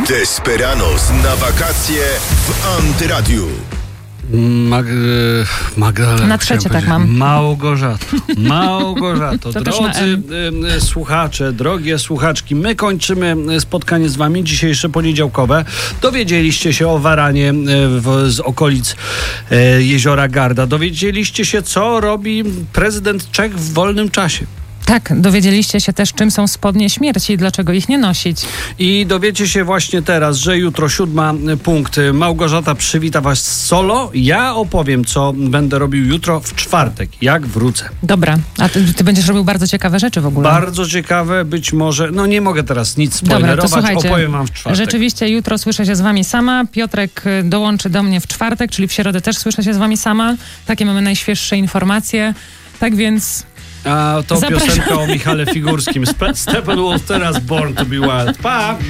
Desperados na wakacje w Antyradiu. Magdalena. Na trzecie tak mam. Małgorzato. Drodzy słuchacze, drogie słuchaczki, my kończymy spotkanie z wami dzisiejsze poniedziałkowe. Dowiedzieliście się o waranie z okolic jeziora Garda. Dowiedzieliście się, co robi prezydent Czech w wolnym czasie. Tak, dowiedzieliście się też, czym są spodnie śmierci i dlaczego ich nie nosić. I dowiecie się właśnie teraz, że jutro 7 punkt. Małgorzata przywita was z solo. Ja opowiem, co będę robił jutro w czwartek, jak wrócę. Dobra, a ty będziesz robił bardzo ciekawe rzeczy w ogóle. Bardzo ciekawe, być może, nie mogę teraz nic spoilerować, dobra, to słuchajcie, opowiem wam w czwartek. Rzeczywiście jutro słyszę się z wami sama, Piotrek dołączy do mnie w czwartek, czyli w środę też słyszę się z wami sama. Takie mamy najświeższe informacje, tak więc... A to piosenka o Michale Figurskim. Steppenwolf teraz Born to be Wild. Pa!